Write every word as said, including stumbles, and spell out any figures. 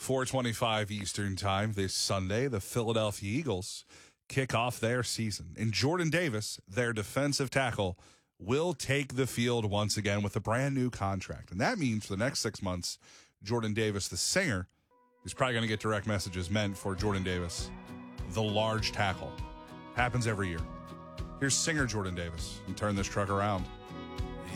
four twenty-five Eastern Time this Sunday, the Philadelphia Eagles kick off their season. And Jordan Davis, their defensive tackle, will take the field once again with a brand new contract. And that means for the next six months, Jordan Davis, the singer, is probably going to get direct messages meant for Jordan Davis, the large tackle. Happens every year. Here's singer Jordan Davis and turn this truck around.